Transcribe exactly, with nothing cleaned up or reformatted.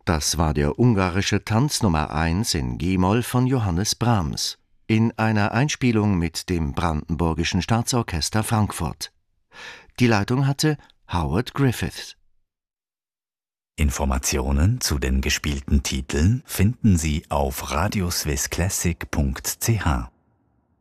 Das war der ungarische Tanz Nummer eins in G-Moll von Johannes Brahms, in einer Einspielung mit dem Brandenburgischen Staatsorchester Frankfurt. Die Leitung hatte Howard Griffiths. Informationen zu den gespielten Titeln finden Sie auf radioswissclassic punkt c h.